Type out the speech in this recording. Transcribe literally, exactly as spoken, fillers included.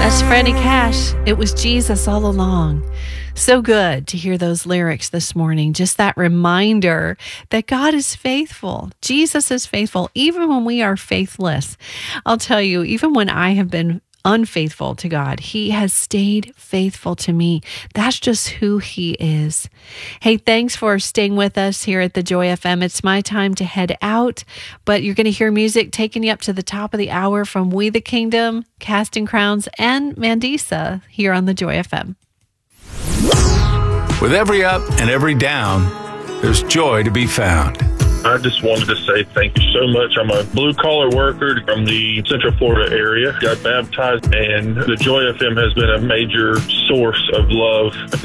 That's Freddie Cash. It was Jesus all along. So good to hear those lyrics this morning. Just that reminder that God is faithful. Jesus is faithful, even when we are faithless. I'll tell you, even when I have been unfaithful to God, He has stayed faithful to me. That's just who He is. Hey, thanks for staying with us here at the Joy F M. It's my time to head out, but you're going to hear music taking you up to the top of the hour from We the Kingdom, Casting Crowns, and Mandisa here on the Joy F M. With every up and every down, there's joy to be found. I just wanted to say thank you so much. I'm a blue-collar worker from the Central Florida area. Got baptized, and the Joy F M has been a major source of love and